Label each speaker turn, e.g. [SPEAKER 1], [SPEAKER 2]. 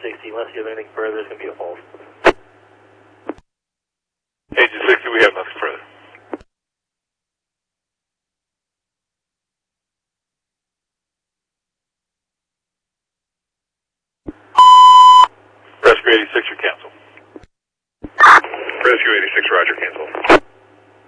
[SPEAKER 1] 60. Unless you have anything further, it's going to be a false.
[SPEAKER 2] Agent 60, we have nothing further. Rescue 86, you're canceled.
[SPEAKER 3] Rescue 86, roger, cancel.